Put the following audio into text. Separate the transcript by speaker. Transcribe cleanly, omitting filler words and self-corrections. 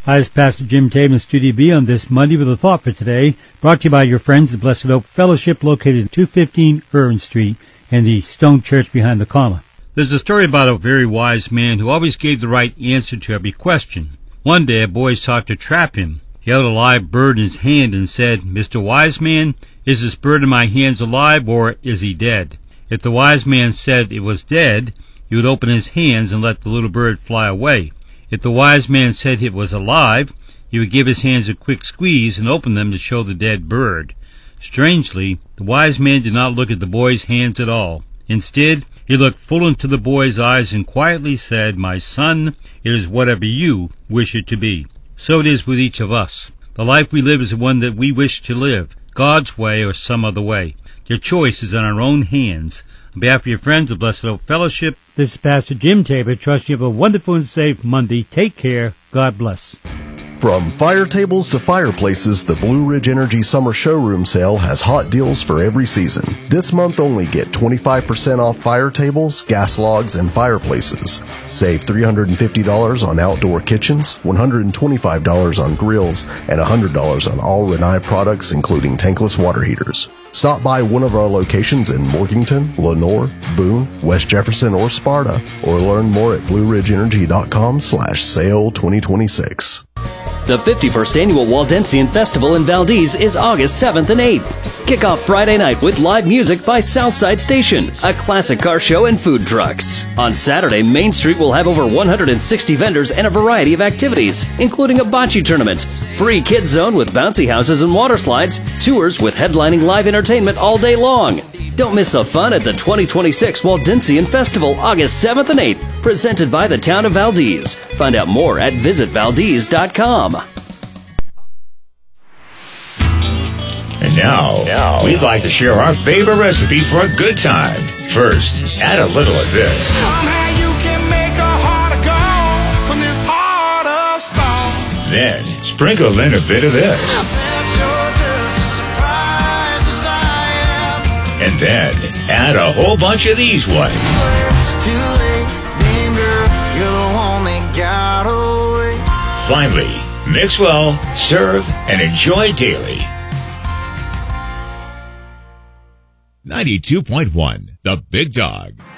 Speaker 1: Hi, this is Pastor Jim Tabin, Studio B, on this Monday with a thought for today, brought to you by your friends at Blessed Hope Fellowship, located at 215 Irvin Street and the Stone Church behind the comma. There's a story about a very wise man who always gave the right answer to every question. One day a boy sought to trap him. He held a live bird in his hand and said, "Mr. Wise Man, is this bird in my hands alive, or is he dead?" If the wise man said it was dead, he would open his hands and let the little bird fly away. If the wise man said it was alive, he would give his hands a quick squeeze and open them to show the dead bird. Strangely, the wise man did not look at the boy's hands at all. Instead, he looked full into the boy's eyes and quietly said, "My son, it is whatever you wish it to be." So it is with each of us. The life we live is the one that we wish to live, God's way or some other way. Your choice is in our own hands. On behalf of your friends of Blessed Hope Fellowship, this is Pastor Jim Tabor. Trust you have a wonderful and safe Monday. Take care. God bless.
Speaker 2: From fire tables to fireplaces, the Blue Ridge Energy Summer Showroom Sale has hot deals for every season. This month only get 25% off fire tables, gas logs, and fireplaces. Save $350 on outdoor kitchens, $125 on grills, and $100 on all Rinnai products, including tankless water heaters. Stop by one of our locations in Morganton, Lenoir, Boone, West Jefferson, or Sparta, or learn more at BlueRidgeEnergy.com/sale2026.
Speaker 3: The 51st Annual Waldensian Festival in Valdez is August 7th and 8th. Kick off Friday night with live music by Southside Station, a classic car show and food trucks. On Saturday, Main Street will have over 160 vendors and a variety of activities, including a bocce tournament, free kids zone with bouncy houses and water slides, tours with headlining live entertainment all day long. Don't miss the fun at the 2026 Waldensian Festival, August 7th and 8th, presented by the town of Valdez. Find out more at visitvaldez.com.
Speaker 4: And now, we'd like to share our favorite recipe for a good time. First, add a little of this.
Speaker 5: Somehow you can make a heart of gold from this heart of stone.
Speaker 4: Then, sprinkle in a bit of this. And then, add a whole bunch of these ones.
Speaker 5: Too late, damn girl, you're the one that got away.
Speaker 4: Finally, mix well, serve, and enjoy daily.
Speaker 6: 92.1, The Big Dog.